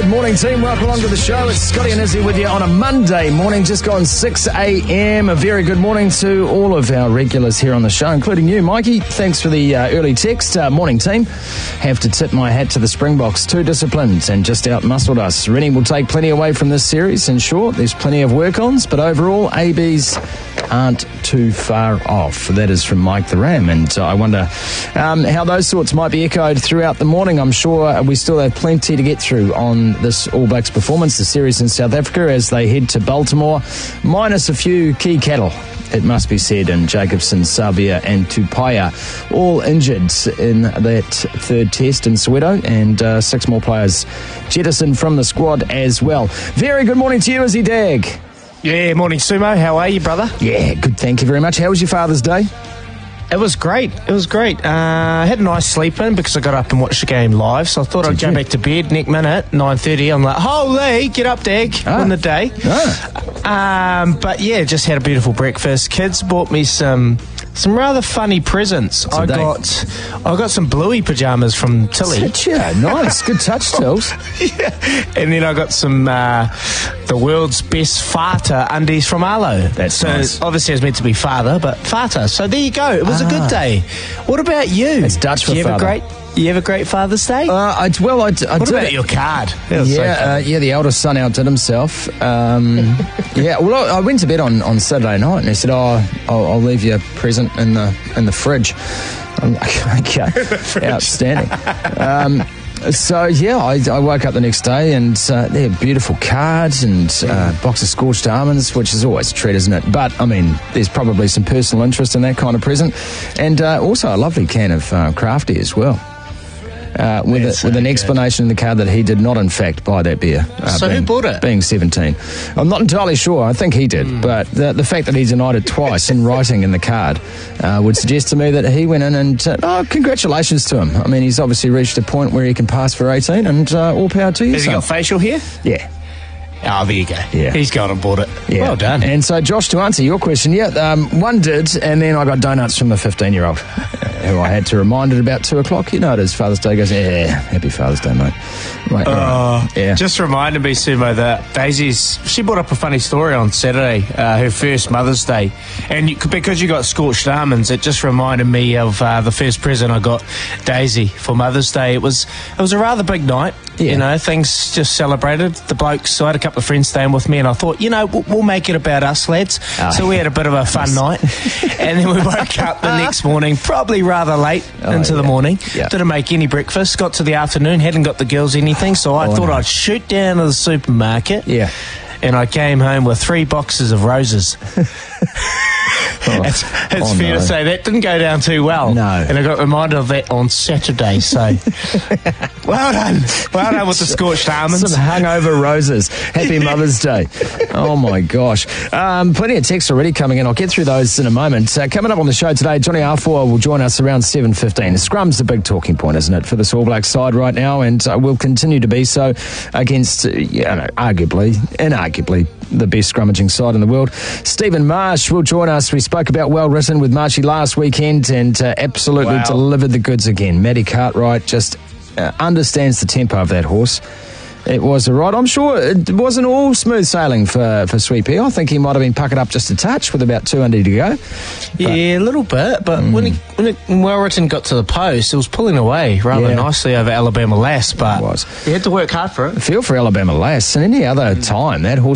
Good morning, team. Welcome along to the show. It's Scotty and Izzy with you on a Monday morning, just gone 6 a.m. A very good morning to all of our regulars here on the show, including you, Mikey. Thanks for the early text. Morning, team. Have to tip my hat to the Springboks. 2 disciplines and just out-muscled us. Rennie will take plenty away from this series. In short, there's plenty of work-ons, but overall, ABs aren't too far off. That is from Mike the Ram, and I wonder how those thoughts might be echoed throughout the morning. I'm sure we still have plenty to get through on this All Blacks performance, the series in South Africa, as they head to Baltimore, minus a few key cattle, it must be said, and Jacobson, Savia and Tupaia all injured in that third test in Soweto, and 6 more players jettisoned from the squad as well. Very good morning to you, Izzy Dag. Yeah, morning, Sumo. How are you, brother? Yeah, good, thank you very much. How was your Father's Day? It was great. I had a nice sleep in because I got up and watched the game live, so I thought I'd go back to bed next minute, 9:30. I'm like, holy, get up, Dag, win the day. But yeah, just had a beautiful breakfast. Kids bought me some rather funny presents. I got some bluey pajamas from Tilly. Yeah, nice. Good touch, Tills. Yeah. And then I got some the world's best farter undies from Arlo. That's nice. Obviously, it was meant to be father, but farter. So there you go. It was a good day. What about you? It's Dutch for father. You have a great Father's Day? I did. What about your card? The eldest son outdid himself. Well, I went to bed on Saturday night, and he said, I'll leave you a present in the fridge. I'm like, okay, outstanding. I woke up the next day, and they had beautiful cards and a box of scorched almonds, which is always a treat, isn't it? But, I mean, there's probably some personal interest in that kind of present. And also a lovely can of crafty as well. With an explanation in the card that he did not, in fact, buy that beer. Who bought it? Being 17. I'm not entirely sure. I think he did. But the fact that he denied it twice in writing in the card would suggest to me that he went in and, congratulations to him. I mean, he's obviously reached a point where he can pass for 18, and all power to you. Has he got facial hair? Yeah. Oh, there you go. Yeah. He's gone and bought it. Yeah. Well done. And so, Josh, to answer your question, one did, and then I got donuts from the 15-year-old who I had to remind at about 2 o'clock. You know it is Father's Day. Goes, yeah, happy Father's Day, mate. Just reminded me, Sumo, that she brought up a funny story on Saturday, her first Mother's Day. And because you got scorched almonds, it just reminded me of the first present I got Daisy for Mother's Day. It was a rather big night. Yeah. You know, things just celebrated. The blokes, I had a couple of friends staying with me, and I thought, we'll make it about us, lads. So we had a bit of a fun night. And then we woke up the next morning, probably rather late into the morning. Yeah. Didn't make any breakfast. Got to the afternoon, hadn't got the girls anything, so I thought I'd shoot down to the supermarket. Yeah. And I came home with 3 boxes of roses. It's fair to say that didn't go down too well. No. And I got reminded of that on Saturday, so well done. Well done with the scorched almonds. Some hungover roses. Happy Mother's Day. Oh, my gosh. Plenty of texts already coming in. I'll get through those in a moment. Coming up on the show today, Johnny Arfoa will join us around 7:15. Scrum's the big talking point, isn't it, for this All Blacks side right now, and will continue to be so against, arguably, inarguably, the best scrummaging side in the world. Stephen Marsh will join us. We spoke about Well Written with Marshy last weekend, and absolutely delivered the goods again. Matty Cartwright just understands the tempo of that horse. It was a ride. I'm sure it wasn't all smooth sailing for Sweet Pea. I think he might have been puckered up just a touch with about 200 to go. Yeah, a little bit. But when Well Written got to the post, it was pulling away rather nicely over Alabama Lass. But he had to work hard for it. I feel for Alabama Lass. And any other time, that horse